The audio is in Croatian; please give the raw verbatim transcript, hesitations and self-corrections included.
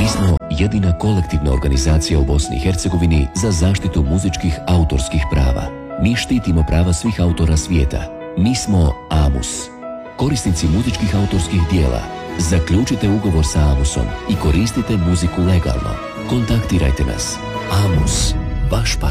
Mi smo jedina kolektivna organizacija u Bosni i Hercegovini za zaštitu muzičkih autorskih prava. Mi štitimo prava svih autora svijeta. Mi smo AMUS. Korisnici muzičkih autorskih dijela, zaključite ugovor sa AMUSom i koristite muziku legalno. Kontaktirajte nas. AMUS, vaš partner.